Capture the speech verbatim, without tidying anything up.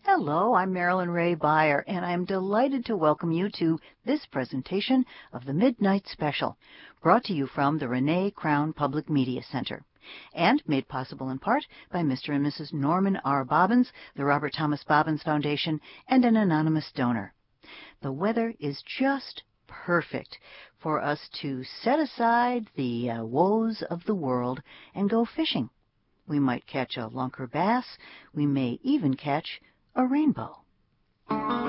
Hello, I'm Marilyn Ray Beyer, and I'm delighted to welcome you to this presentation of the Midnight Special, brought to you from the Renee Crown Public Media Center, and made possible in part by Mister and Missus Norman R. Bobbins, the Robert Thomas Bobbins Foundation, and an anonymous donor. The weather is just perfect for us to set aside the uh, woes of the world and go fishing. We might catch a lunker bass. We may even catch a rainbow.